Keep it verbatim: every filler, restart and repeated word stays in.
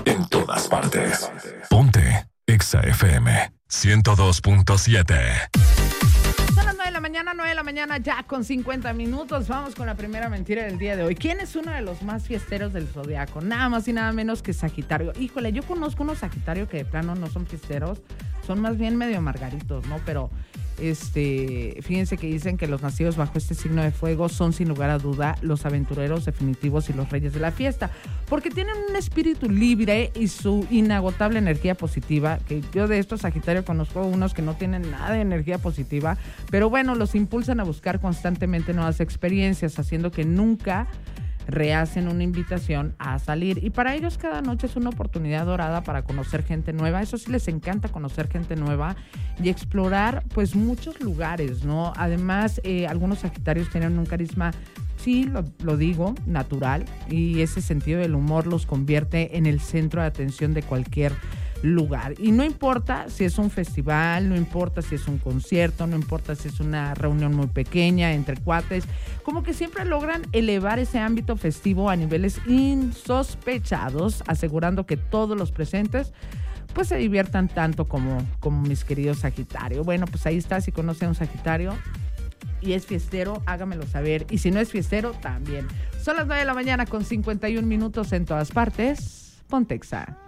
en todas partes. Ponte Exa F M ciento dos punto siete. Son las nueve de la mañana, nueve de la mañana ya con cincuenta minutos. Vamos con la primera mentira del día de hoy. ¿Quién es uno de los más fiesteros del zodiaco? Nada más y nada menos que Sagitario. Híjole, yo conozco unos Sagitario que de plano no son fiesteros, son más bien medio margaritos, ¿no? Pero este, fíjense que dicen que los nacidos bajo este signo de fuego son sin lugar a duda los aventureros definitivos y los reyes de la fiesta, porque tienen un espíritu libre y su inagotable energía positiva, que yo de estos Sagitario conozco unos que no tienen nada de energía positiva, pero bueno, los impulsan a buscar constantemente nuevas experiencias, haciendo que nunca rehacen una invitación a salir, y para ellos cada noche es una oportunidad dorada para conocer gente nueva. Eso sí, les encanta conocer gente nueva y explorar pues muchos lugares, ¿no? Además, eh, algunos Sagitarios tienen un carisma, sí, lo, lo digo, natural, y ese sentido del humor los convierte en el centro de atención de cualquier lugar. Y no importa si es un festival, no importa si es un concierto, no importa si es una reunión muy pequeña entre cuates, como que siempre logran elevar ese ámbito festivo a niveles insospechados, asegurando que todos los presentes pues se diviertan tanto como, como mis queridos Sagitario. Bueno, pues ahí está. Si conoce a un Sagitario y es fiestero, hágamelo saber. Y si no es fiestero, también. Son las nueve de la mañana con cincuenta y un minutos en todas partes. Ponte Exa.